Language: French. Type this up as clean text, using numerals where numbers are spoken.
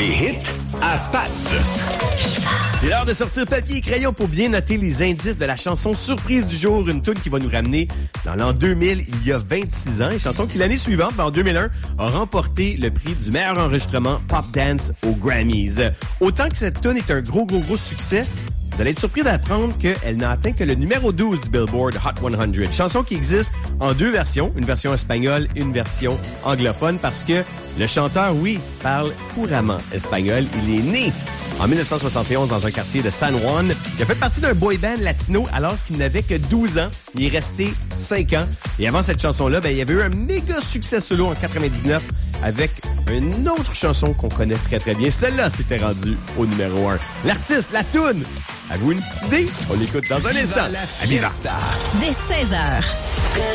Les hits à Pat. C'est l'heure de sortir papier et crayon pour bien noter les indices de la chanson surprise du jour. Une tune qui va nous ramener dans l'an 2000, il y a 26 ans. Une chanson qui, l'année suivante, en 2001, a remporté le prix du meilleur enregistrement pop dance aux Grammys. Autant que cette tune est un gros succès, vous allez être surpris d'apprendre qu'elle n'a atteint que le numéro 12 du Billboard Hot 100. Chanson qui existe en deux versions, une version espagnole et une version anglophone, parce que le chanteur, oui, parle couramment espagnol. Il est né en 1971 dans un quartier de San Juan. Il a fait partie d'un boy band latino alors qu'il n'avait que 12 ans. Il est resté 5 ans. Et avant cette chanson-là, il y avait eu un méga succès solo en 99 avec une autre chanson qu'on connaît très bien. Celle-là s'était rendue au numéro 1. L'artiste, la toune. Avez-vous une petite idée? On l'écoute dans un instant. La fiesta. Dès 16h.